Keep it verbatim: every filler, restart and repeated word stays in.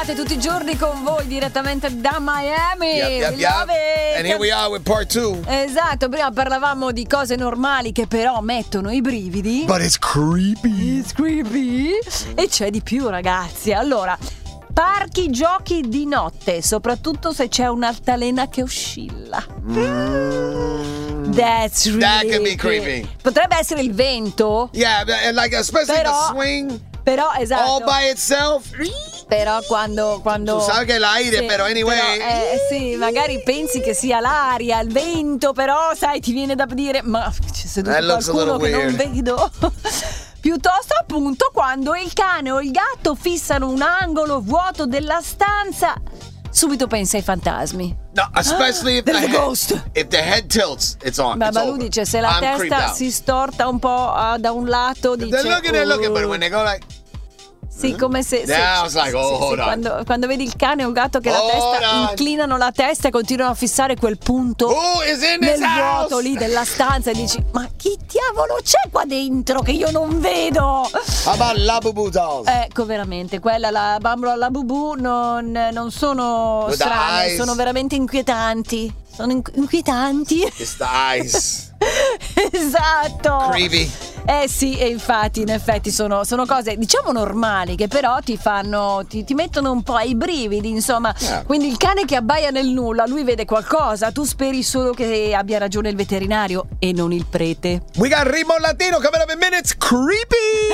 notte tutti i giorni con voi direttamente da Miami. Yep, yep, We yep. love it. And here we are with part two. Esatto, prima parlavamo di cose normali che però mettono i brividi. But it's creepy. It's creepy. E c'è di più, ragazzi. Allora, parchi giochi di notte, soprattutto se c'è un'altalena che oscilla. Mm. That's really That can be creepy. Potrebbe essere il vento. Yeah, and like especially Però- the swing Però, esatto. all by itself. Però quando, quando Tu sai che è l'aire, sì, però anyway. però, eh, sì, magari pensi che sia l'aria, il vento, però sai, ti viene da dire, ma c'è seduto That looks a qualcuno little che non weird. vedo. Piuttosto appunto quando il cane o il gatto fissano un angolo vuoto della stanza, subito pensa ai fantasmi. No, especially if the, There's a head, ghost. if the head tilts, it's on. Ma it's Balù over. dice, se la I'm creeped testa out. si storta un po' ah, da un lato, dice They're looking, they're looking, but "Oh". when they go like, Sì, come se, se- Yeah, I was like, oh, sì, sì, hold on. quando, quando vedi il cane o il gatto che la Hold testa on. inclinano la testa e continuano a fissare quel punto who is in this nel vuoto house? lì della stanza e dici, ma chi diavolo c'è qua dentro che io non vedo? How about Labubu dolls? Ecco, veramente, quella, la bambola alla bubù non, non sono With the strane, eyes. sono veramente inquietanti. Sono inqu- inquietanti. It's the eyes. Esatto. Creepy. Eh sì, e infatti, in effetti sono, sono cose diciamo normali che però ti fanno, ti, ti mettono un po' ai brividi, insomma. Yeah. Quindi il cane che abbaia nel nulla, lui vede qualcosa, tu speri solo che abbia ragione il veterinario e non il prete. We got Ritmo Latino coming up in minutes. Creepy.